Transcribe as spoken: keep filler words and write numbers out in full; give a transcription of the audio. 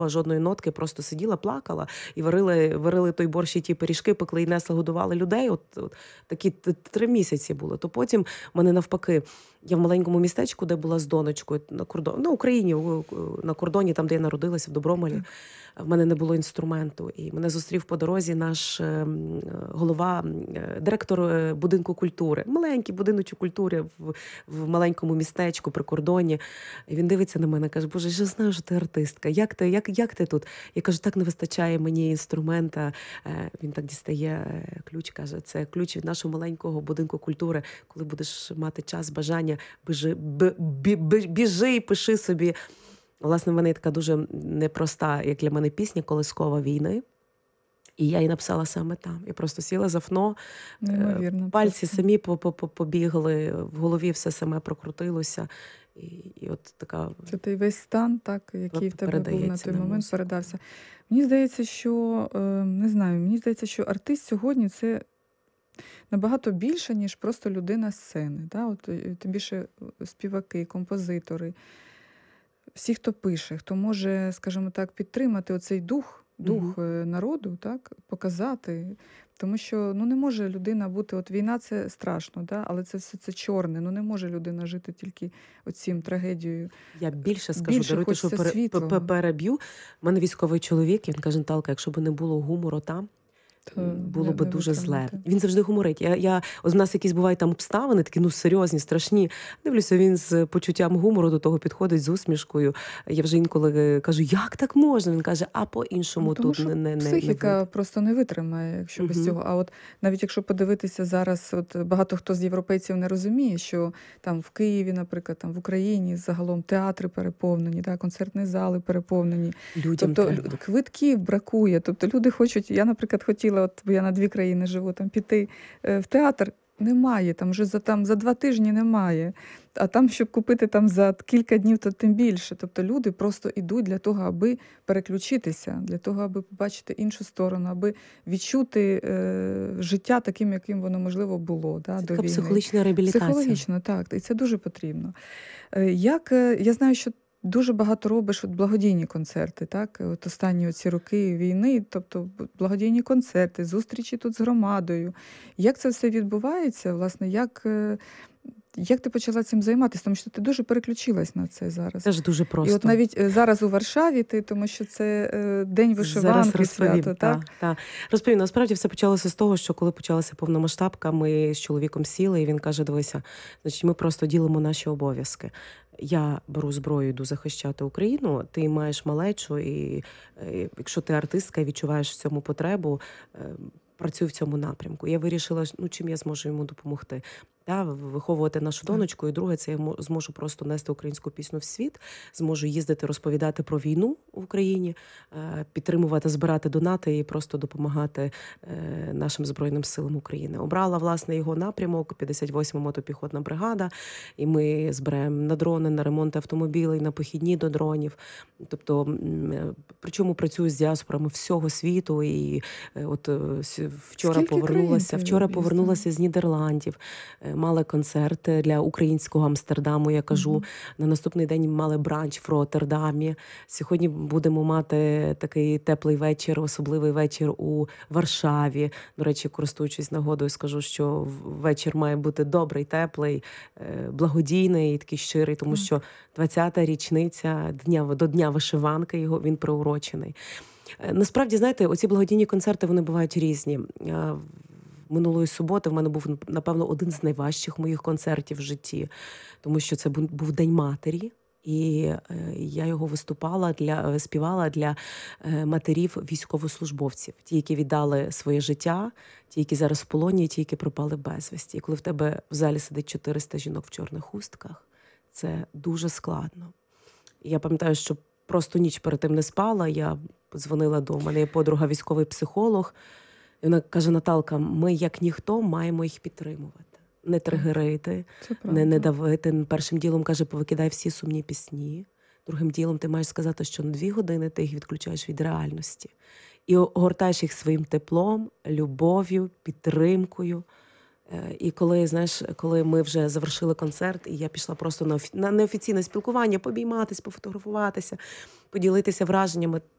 жодної нотки, просто сиділа, плакала і варили, варили той борщ і ті пиріжки, пекли і несли, годували людей. От, от такі т- три місяці було. То потім в мене навпаки, я в маленькому містечку, де була з донечкою на кордоні, на Україні, у- у- на кордоні, там, де я народилася, в Добромолі. В мене не було інструменту. І мене зустрів по дорозі наш ем, голова, м, е, директор е, будинку культури. Маленький будиночок культури в, в маленькому містечку при кордоні. І він дивиться на мене, каже: Боже, я ж знаю, що ти артистка. Як ти, як, як ти тут? Я кажу: так не вистачає мені інструмента. Е, Він так дістає е, ключ, каже: це ключ від нашого маленького будинку культури. Коли будеш мати час, бажання, біжи, бі- бі- бі- біжи і пиши собі. Власне, в мене є така дуже непроста, як для мене, пісня «Колискова війни». І я її написала саме там. Я просто сіла за фно, е, Неймовірно пальці просто. самі по- по- по- побігли, в голові все саме прокрутилося. І, і от така Це той весь стан, так, який в тебе був на передається той на момент, музику. передався. Мені здається, що е, не знаю, мені здається, що артист сьогодні це набагато більше, ніж просто людина сцени. Да? От, е, тим більше е, співаки, композитори, всі, хто пише, хто може, скажімо так, підтримати оцей дух, дух Мгм. е, народу, так, показати. Тому що ну, не може людина бути, от війна це страшно, да? Але це все це чорне. Ну не може людина жити тільки оцім трагедією. Я більше скажу, Більше даруйте, що хочеться пере- пе- пе- світлого. переб'ю. У мене військовий чоловік, і він каже: Наталка, якщо б не було гумору там, То м, було не, би не дуже зле. витримати. Він завжди гуморить. Я, я, от в нас якісь бувають там обставини, такі ну серйозні, страшні. Дивлюся, він з почуттям гумору до того підходить, з усмішкою. Я вже інколи е, кажу: як так можна? Він каже: а Ну, по-іншому тому тут що не, не, не, не психіка вийде. просто не витримає, якщо без Угу. цього. А от навіть якщо подивитися зараз, от багато хто з європейців не розуміє, що там в Києві, наприклад, там в Україні загалом театри переповнені, да, концертні зали переповнені. Людям Тобто лю- треба. квитків бракує. Тобто люди хочуть, я, наприклад, хотіла, от бо я на дві країни живу, там піти е, в театр. Немає, там вже за там за два тижні немає. А там, щоб купити там за кілька днів, то тим більше. Тобто люди просто йдуть для того, аби переключитися, для того, аби побачити іншу сторону, аби відчути е, життя таким, яким воно можливо було, да, Це до така війни. психологічна реабілітація. Психологічно, так, і це дуже потрібно. Е, Як е, я знаю, що дуже багато робиш от благодійні концерти, так? От останні ці роки війни, тобто б- благодійні концерти, зустрічі тут з громадою. Як це все відбувається? Власне, як, е, як ти почала цим займатися? Тому що ти дуже переключилась на це зараз. Теж дуже І от просто. навіть е, зараз у Варшаві ти, тому що це е, День Зараз вишиванки, розповім. свято, так? Та, та. Розповім. Насправді все почалося з того, що коли почалася повномасштабка, ми з чоловіком сіли, і він каже: дивися, значить, ми просто ділимо наші обов'язки. Я беру зброю, йду захищати Україну, ти маєш малечу, і е, якщо ти артистка і відчуваєш в цьому потребу, е, працюй в цьому напрямку. Я вирішила, ну, чим я зможу йому допомогти. Та, виховувати нашу Так. донечку, і друге, це я мо- зможу просто нести українську пісню в світ, зможу їздити, розповідати про війну в Україні, е, підтримувати, збирати донати і просто допомагати е, нашим Збройним силам України. Обрала, власне, його напрямок, п'ятдесят восьма мотопіхотна бригада, і ми збираємо на дрони, на ремонт автомобілей, на похідні до дронів. Тобто, м, е, причому працюю з діаспорами всього світу, і е, от е, с- вчора Скільки країн повернулася, ти вчора об'їздила? повернулася з Нідерландів, е, мали концерт для українського Амстердаму, я кажу. Мгм. На наступний день мали бранч в Роттердамі. Сьогодні будемо мати такий теплий вечір, особливий вечір у Варшаві. До речі, користуючись нагодою, скажу, що в- вечір має бути добрий, теплий, е, благодійний і такий щирий, тому Так. що двадцята річниця дня до Дня вишиванки його він приурочений. Е, Насправді, знаєте, оці благодійні концерти вони бувають різні. Е, Минулої суботи в мене був, напевно, один з найважчих моїх концертів в житті, тому що це бу- був День матері. І е, я його виступала для е, співала для е, матерів військовослужбовців, ті, які віддали своє життя, ті, які зараз в полоні, ті, які пропали безвісті. І коли в тебе в залі сидить чотириста жінок в чорних хустках, це дуже складно. І я пам'ятаю, що просто ніч перед тим не спала. Я дзвонила до мене, є подруга, військовий психолог. І вона каже: Наталка, ми, як ніхто, маємо їх підтримувати. Не Так, тригерити, це не, не правда. давити. Першим ділом, каже, повикидай всі сумні пісні. Другим ділом ти маєш сказати, що на дві години ти їх відключаєш від реальності. І огортаєш їх своїм теплом, любов'ю, підтримкою. Е, І коли, знаєш, коли ми вже завершили концерт, і я пішла просто на, офі... на неофіційне спілкування, побійматись, пофотографуватися, поділитися враженнями,